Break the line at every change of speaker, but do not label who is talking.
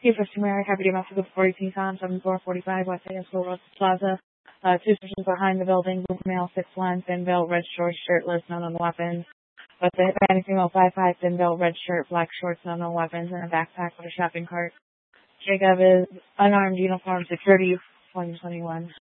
First America, Deputy Master of 42 Nissan, 7445 West Hill Road Plaza. Two stations behind the building, blue male, 6'1", thin belt, red shorts, shirtless, none on the weapons. But the Hispanic female, 5'5", thin belt, red shirt, black shorts, none on weapons, and a backpack with a shopping cart. Jacob is unarmed, uniform, security, 2021.